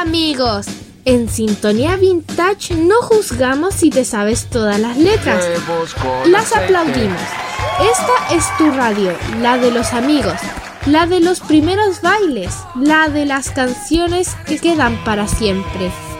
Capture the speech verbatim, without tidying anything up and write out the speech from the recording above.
amigos! En Sintonía Vintage no juzgamos si te sabes todas las letras. Las aplaudimos. Esta es tu radio, la de los amigos, la de los primeros bailes, la de las canciones que quedan para siempre.